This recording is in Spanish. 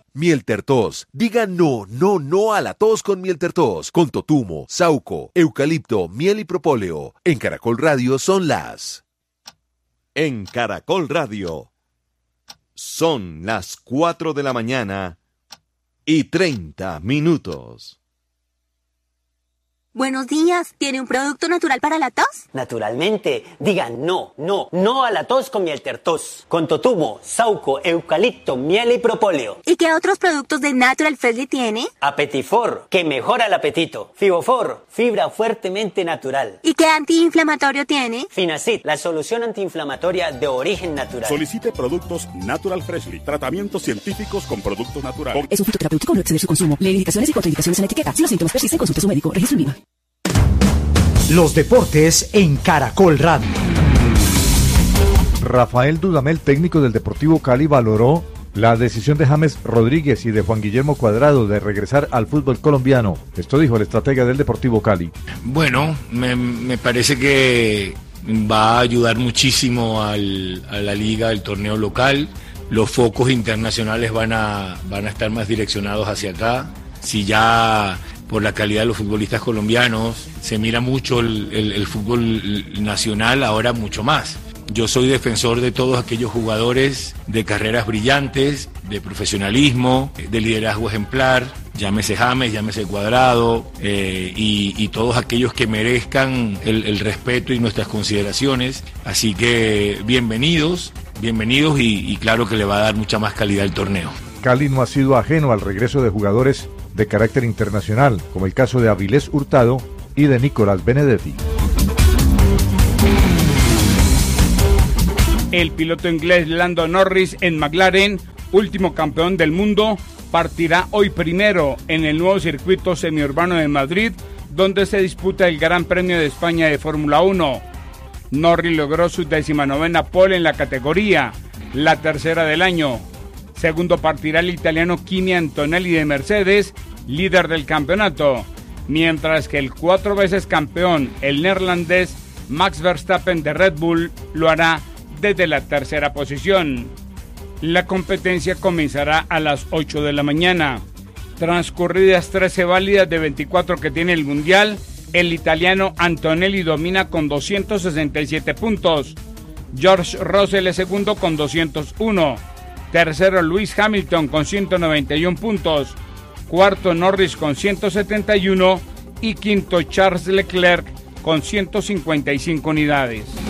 Miel Tertos. Diga no, no, no a la tos con Miel Tertos. Con totumo, sauco, eucalipto, miel y propóleo. En Caracol Radio son las... En Caracol Radio son las 4 de la mañana y 30 minutos. Buenos días, ¿tiene un producto natural para la tos? Naturalmente, digan no, no, no a la tos con Miel Tertos. Con totumo, sauco, eucalipto, miel y propóleo. ¿Y qué otros productos de Natural Freshly tiene? Apetifor, que mejora el apetito. Fibofor, fibra fuertemente natural. ¿Y qué antiinflamatorio tiene? Finacid, la solución antiinflamatoria de origen natural. Solicite productos Natural Freshly. Tratamientos científicos con productos naturales. Es un fitoterapéutico, no exceder su consumo. Lee indicaciones y contraindicaciones en la etiqueta. Si los síntomas persisten, consulte a su médico. Registro INVIMA. Los deportes en Caracol Radio. Rafael Dudamel, técnico del Deportivo Cali, valoró la decisión de James Rodríguez y de Juan Guillermo Cuadrado de regresar al fútbol colombiano. Esto dijo el estratega del Deportivo Cali. Bueno, me parece que va a ayudar muchísimo a la liga, al torneo local. Los focos internacionales van a estar más direccionados hacia acá. Si ya por la calidad de los futbolistas colombianos se mira mucho el fútbol nacional, ahora mucho más. Yo soy defensor de todos aquellos jugadores de carreras brillantes, de profesionalismo, de liderazgo ejemplar, llámese James, llámese Cuadrado, y todos aquellos que merezcan el respeto y nuestras consideraciones. Así que bienvenidos y claro que le va a dar mucha más calidad al torneo. Cali no ha sido ajeno al regreso de jugadores de carácter internacional, como el caso de Avilés Hurtado y de Nicolás Benedetti. El piloto inglés Lando Norris en McLaren, último campeón del mundo, partirá hoy primero en el nuevo circuito semiurbano de Madrid, donde se disputa el Gran Premio de España de Fórmula 1. Norris logró su 19ª pole en la categoría, la tercera del año. Segundo partirá el italiano Kimi Antonelli de Mercedes, líder del campeonato, mientras que el 4 veces campeón, el neerlandés Max Verstappen de Red Bull, lo hará desde la tercera posición. La competencia comenzará a las 8 de la mañana. Transcurridas 13 válidas de 24 que tiene el Mundial, el italiano Antonelli domina con 267 puntos. George Russell es segundo con 201. Tercero Lewis Hamilton con 191 puntos. Cuarto Norris con 171 y quinto Charles Leclerc con 155 unidades.